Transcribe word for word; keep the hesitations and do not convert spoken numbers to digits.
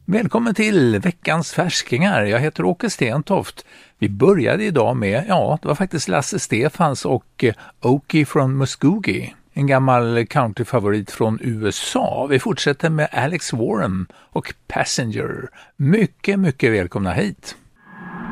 Välkommen till veckans färskingar. Jag heter Åke Stentoft. Vi började idag med, ja, det var faktiskt Lasse Stefans och Okie från Muskogee. En gammal countryfavorit från U S A. Vi fortsätter med Alex Warren och Passenger. Mycket, mycket välkomna hit.